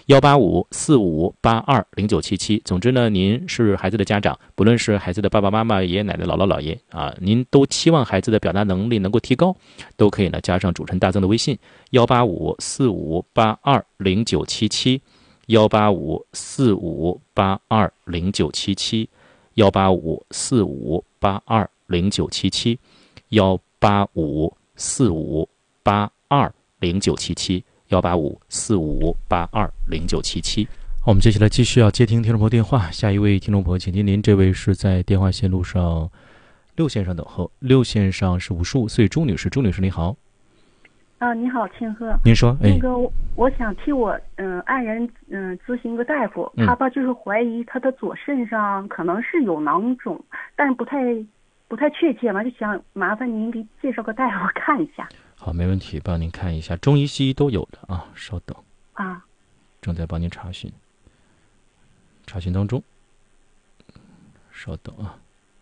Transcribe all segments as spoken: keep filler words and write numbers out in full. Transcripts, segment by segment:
幺八五四五八二零九七七。总之呢，您是孩子的家长，不论是孩子的爸爸妈妈、爷爷奶奶、姥姥姥爷啊，您都期望孩子的表达能力能够提高，都可以呢加上主持人大增的微信幺八五四五八二零九七七，幺八五四五八二零九七七，幺八五四五八二零九七七，幺八五四五八二零九七七。幺八五四五八二零九七七。我们接下来继续要接听听众朋友电话，下一位听众朋友，请听您，这位是在电话线路上六线上等候。六线上是五十五岁朱女士，朱女士你好。 啊，你好，庆贺。 您说，哎， 那个我想替我嗯、呃、爱人嗯、呃、咨询一个大夫， 嗯、 他吧就是怀疑他的左肾上可能是有囊肿，但是不太不太确切嘛，就想麻烦您给介绍个大夫看一下。 好，没问题，帮您看一下，中医西医都有的啊，稍等啊， 正在帮您查询，查询当中，稍等啊，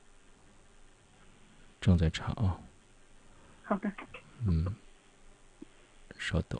正在查啊。 好的。 嗯，稍等。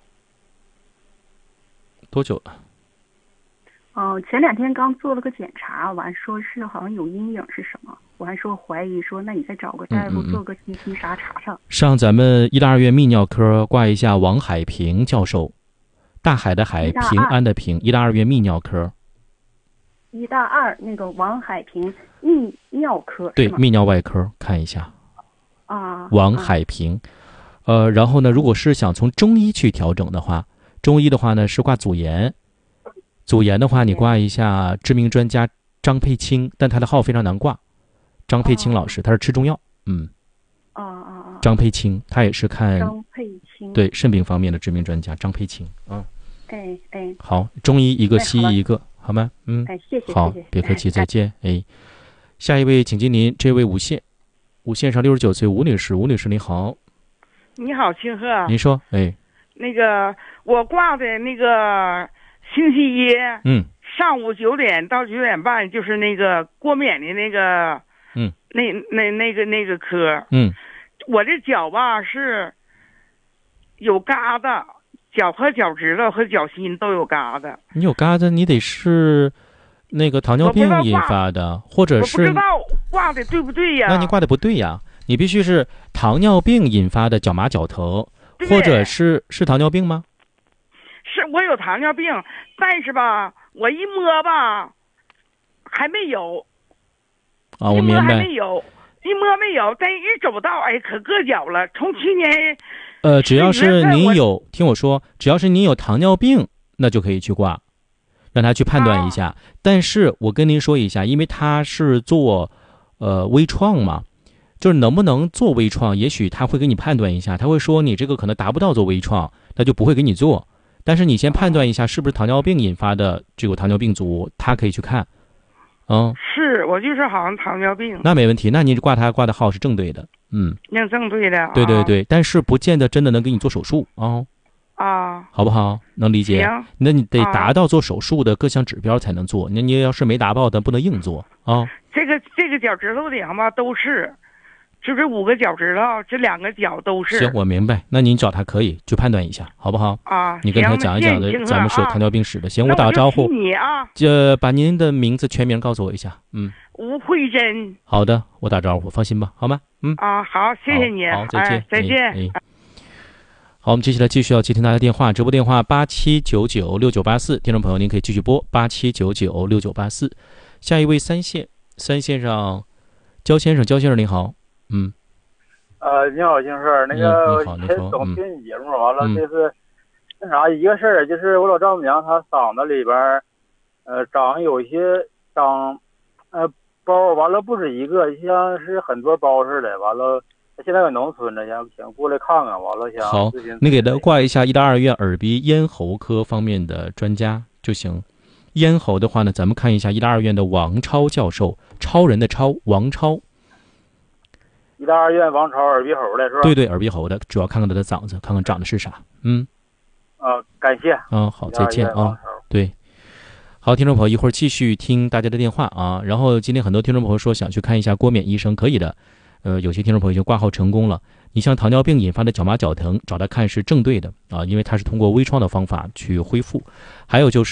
多久了？ 哦、呃，前两天刚做了个检查，完说是好像有阴影是什么，我还说怀疑说，那你再找个大夫做个信息啥查查。 上咱们医大二院泌尿科挂一下王海平教授，大海的海，平安的平，医大二院泌尿科。 医大二那个王海平泌尿科， 对，泌尿外科看一下。 啊， 王海平，呃，然后呢，如果是想从中医去调整的话，中医的话呢是挂祖炎。祖炎的话，你挂一下知名专家张佩清，但他的号非常难挂。张佩清老师，他是吃中药，嗯。 哦哦哦。 张佩清，他也是看张佩清， 对肾病方面的知名专家张佩清，嗯。 哎哎。 好，中医一个，西医一个，好吗？嗯。 哎，谢谢。 好，别客气，再见。哎，下一位，请接您，这位五线，五线上六十九岁吴女士，吴女士你好。 你好，庆贺。 您说，哎。 那个，我挂的那个。星期一， 嗯， 上午九点到九点半，就是那个过敏的那个， 嗯， 那那那个那个科， 嗯， 我这脚吧是有疙瘩，脚和脚趾头和脚心都有疙瘩。 你有疙瘩，你得是那个糖尿病引发的，或者是我不知道挂的对不对呀？ 那你挂的不对呀，你必须是糖尿病引发的脚麻脚疼，或者是是糖尿病吗？ 是我有糖尿病，但是吧，我一摸吧，还没有。 啊，我明白。 一摸还没有，一摸没有，但一走道，哎，可硌脚了。从去年， 呃，只要是你有，听我说，只要是你有糖尿病，那就可以去挂，让他去判断一下。啊、但是我跟您说一下，因为他是做呃微创嘛，就是能不能做微创，也许他会给你判断一下，他会说你这个可能达不到做微创，那就不会给你做。但是你先判断一下是不是糖尿病引发的这个糖尿病足，他可以去看。嗯， 是我就是好像糖尿病。 那没问题，那你挂他挂的号是正对的。嗯， 那正对的。 对对对，啊、但是不见得真的能给你做手术啊。 啊， 好不好？能理解？ 行。 那你得达到做手术的各项指标才能做。那、啊、你要是没达到的，不能硬做啊。 这个这个脚趾头顶吧都是。就这五个脚趾头，这两个脚都是。 行，我明白。那您找他可以去判断一下，好不好？ 啊， 你跟他讲一讲的，咱们是有糖尿病史的。 啊、 行，我打个招呼。 你啊， 这把您的名字全名告诉我一下。嗯， 吴慧珍。 好的，我打招呼，放心吧，好吗？嗯。 啊，好，谢谢你。 好，再见， 哎、再见、 哎哎。好，我们接下来继续要接听大家电话，直播电话八七九九六九八四，听众朋友您可以继续拨八七九九六九八四。下一位三线，三线上，焦先生，焦先生您好，嗯。 呃，你好，金师，那个先总听你节目，完了就是那啥一个事儿，就是我老丈母娘她嗓子里边，呃，长有一些长，呃，包，完了不止一个，像是很多包似的，完了现在在农村呢，想想过来看看，完了想好，你给他挂一下医大二院耳鼻咽喉科方面的专家就行。咽喉的话呢，咱们看一下医大二院的王超教授，超人的超，王超。 医大二院王超耳鼻喉的是吧？ 对对，耳鼻喉的，主要看看他的嗓子，看看长的是啥。嗯。 啊，感谢。 嗯，好，再见啊。对。好，听众朋友，一会儿继续听大家的电话啊。然后今天很多听众朋友说想去看一下郭冕医生，可以的。呃，有些听众朋友已经挂号成功了。你像糖尿病引发的脚麻脚疼，找他看是正对的啊，因为他是通过微创的方法去恢复。还有就是。